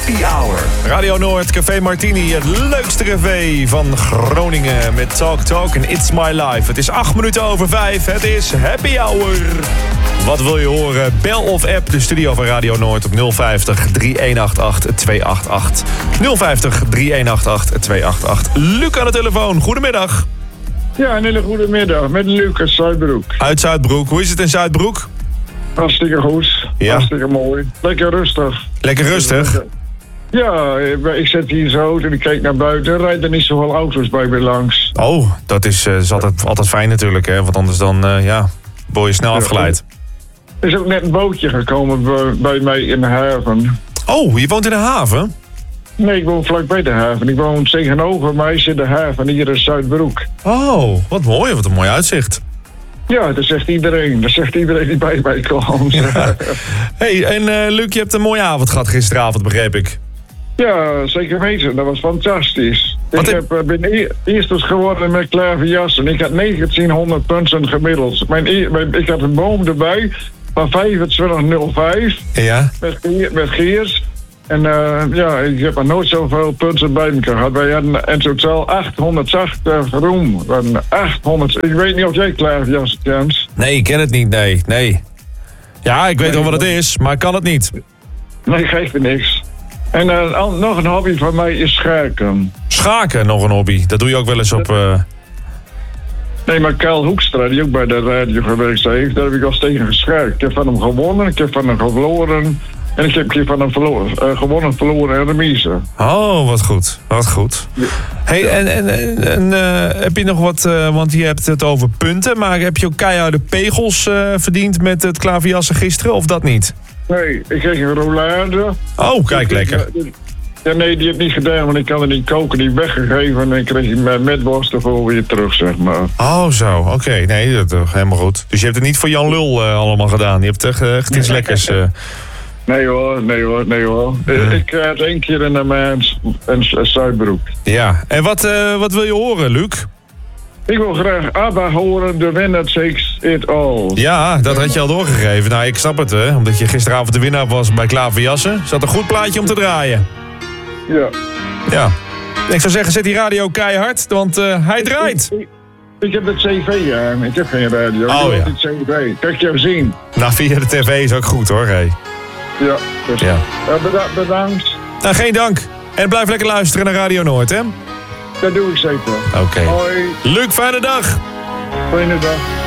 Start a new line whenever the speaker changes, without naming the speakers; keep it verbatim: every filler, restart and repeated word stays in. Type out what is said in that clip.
Happy Hour.
Radio Noord, Café Martini, het leukste café van Groningen. Met Talk Talk en It's My Life. Het is acht minuten over vijf. Het is Happy Hour. Wat wil je horen? Bel of app de studio van Radio Noord op nul vijftig, drie een acht acht, twee acht acht. nul vijftig, drie een acht acht, twee acht acht. Luc aan de telefoon, goedemiddag.
Ja, een hele goede middag met Luc uit Zuidbroek.
Uit Zuidbroek, hoe is het in Zuidbroek?
Hartstikke goed,
Ja.
hartstikke mooi. Lekker rustig.
Lekker rustig?
Ja, ik zit hier zo en ik kijk naar buiten. Er rijden niet zoveel auto's bij me langs.
Oh, dat is, uh, is altijd, altijd fijn natuurlijk, hè? Want anders dan, uh, ja, word je snel afgeleid.
Er is ook net een bootje gekomen bij, bij mij in de haven.
Oh, je woont in de haven?
Nee, ik woon vlakbij de haven. Ik woon tegenover mij zit de haven hier in Zuidbroek.
Oh, wat mooi, wat een mooi uitzicht.
Ja, dat zegt iedereen. Dat zegt iedereen die bij mij komt.
Ja. Hey, en uh, Luc, je hebt een mooie avond gehad gisteravond, begreep ik.
Ja, zeker weten. Dat was fantastisch.
Wat
ik
heb...
heb, ben e- eerst geworden met klaverjassen. Ik had negentienhonderd punten gemiddeld. Mijn e- mijn, ik had een boom erbij van vijfentwintig nul vijf
Ja?
met, met Geers. En uh, ja, ik heb er nooit zoveel punten bij me gehad. Wij hadden in totaal achthonderdzachtig roem. achthonderd. Ik weet niet of jij klaverjassen kent.
Nee, ik ken het niet, nee, nee. Ja, ik weet
Nee,
wel wat het is, maar ik kan het niet.
Nee, geeft me niks. En uh, al- nog een hobby van mij is schaken.
Schaken, nog een hobby. Dat doe je ook wel eens op... Uh...
Nee, maar Karl Hoekstra, die ook bij de radio gewerkt heeft, daar heb ik als tegen geschaakt. Ik heb van hem gewonnen, ik heb van hem verloren. En ik heb een keer van hem verloren, uh, gewonnen, verloren en remise.
Oh, wat goed, wat goed.
Ja.
Hey, en, en, en, en uh, heb je nog wat... Uh, want je hebt het over punten, maar heb je ook keiharde pegels uh, verdiend met het klaverjassen gisteren, of dat niet?
Nee, ik kreeg een roulade.
Oh, kijk, lekker.
Ja, nee, die heb ik niet gedaan, want ik kan er niet koken. Die weggegeven en ik kreeg hem met worst ervoor weer terug, zeg maar.
Oh, zo. Oké. Okay. Nee, dat is helemaal goed. Dus je hebt het niet voor Jan Lul uh, allemaal gedaan. Je hebt echt, uh, echt iets lekkers... Uh...
Nee hoor, nee hoor, nee hoor.
Ja.
Ik had één keer in de maand een Zuidbroek.
Ja. En wat, uh, wat wil je horen, Luc?
Ik wil graag ABBA horen, The Winner Takes It All.
Ja, dat had je al doorgegeven. Nou, ik snap het, hè. Omdat je gisteravond de winnaar was bij Klaverjassen. Zat een goed plaatje om te draaien.
Ja.
Ja. Ik zou zeggen, zet die radio keihard, want uh, hij draait.
Ik, ik, ik heb het cv aan. Ik heb geen radio.
Oh,
ik
ja.
heb het cv. Kijk je hem zien.
Nou, via de tv is ook goed, hoor. Hey.
Ja. Dus,
Ja.
uh, beda- bedankt.
Nou, geen dank. En blijf lekker luisteren naar Radio Noord, hè?
Dat doe ik zeker.
Oké.
Hoi.
Luc, fijne dag.
Fijne dag.